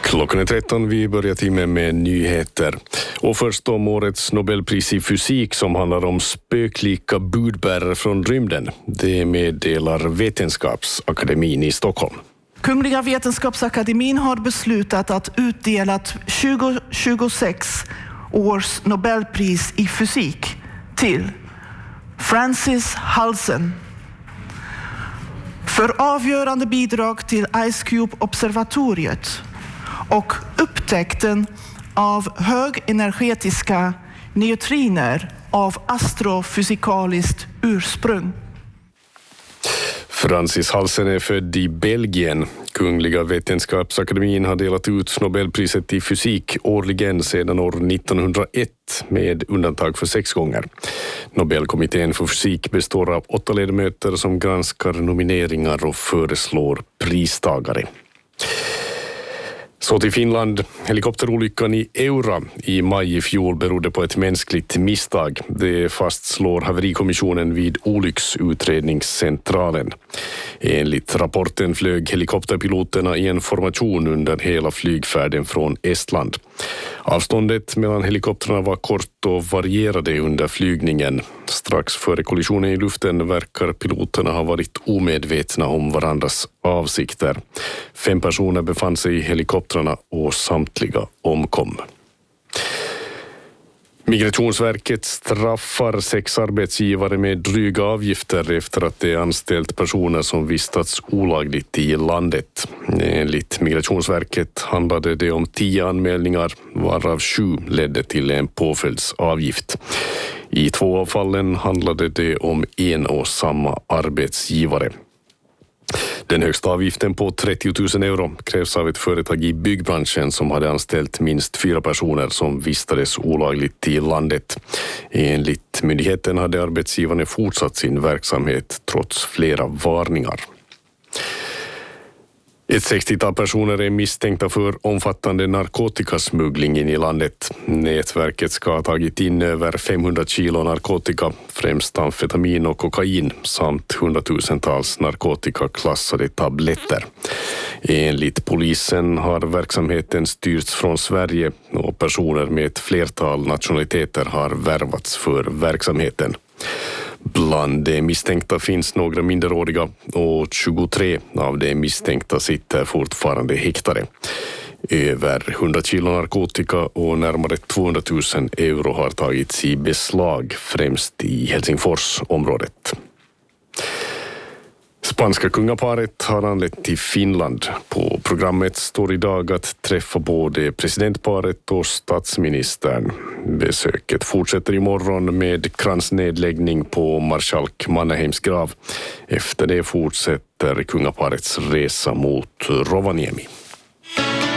Klockan är 13, vi börjar timmen med nyheter. Och först om årets Nobelpris i fysik som handlar om spöklika budbärare från rymden. Det meddelar Vetenskapsakademin i Stockholm. Kungliga Vetenskapsakademin har beslutat att utdela 2026 års Nobelpris i fysik till Francis Halsen för avgörande bidrag till Ice Cube-observatoriet och upptäckten av högenergetiska neutriner av astrofysikaliskt ursprung. Francis Halsen är född i Belgien. Kungliga Vetenskapsakademin har delat ut Nobelpriset i fysik årligen sedan år 1901 med undantag för 6 gånger. Nobelkommittén för fysik består av 8 ledamöter som granskar nomineringar och föreslår pristagare. Så till Finland. Helikopterolyckan i Eura i maj i fjol berodde på ett mänskligt misstag. Det fastslår haverikommissionen vid olycksutredningscentralen. Enligt rapporten flög helikopterpiloterna i en formation under hela flygfärden från Estland. Avståndet mellan helikoptrarna var kort och varierade under flygningen. Strax före kollisionen i luften verkar piloterna ha varit omedvetna om varandras avsikter. 5 personer befann sig i helikoptrarna och samtliga omkom. Migrationsverket straffar 6 arbetsgivare med dryga avgifter efter att de anställt personer som vistats olagligt i landet. Enligt Migrationsverket handlade det om 10 anmälningar, varav 7 ledde till en påföljdsavgift. I 2 av fallen handlade det om en och samma arbetsgivare. Den högsta avgiften på 30 000 euro krävs av ett företag i byggbranschen som hade anställt minst 4 personer som vistades olagligt i landet. Enligt myndigheten hade arbetsgivarna fortsatt sin verksamhet trots flera varningar. Ett 60-tal personer är misstänkta för omfattande narkotikasmuggling in i landet. Nätverket ska ha tagit in över 500 kilo narkotika, främst amfetamin och kokain, samt 100-tusentals narkotikaklassade tabletter. Enligt polisen har verksamheten styrts från Sverige och personer med ett flertal nationaliteter har värvats för verksamheten. Bland de misstänkta finns några minderåriga och 23 av de misstänkta sitter fortfarande häktade. Över 100 kilo narkotika och närmare 200 000 euro har tagits i beslag, främst i Helsingforsområdet. Spanska kungaparet har anlänt till Finland. På programmet står idag att träffa både presidentparet och statsministern. Besöket fortsätter imorgon med kransnedläggning på marskalk Mannerheims grav. Efter det fortsätter kungaparets resa mot Rovaniemi.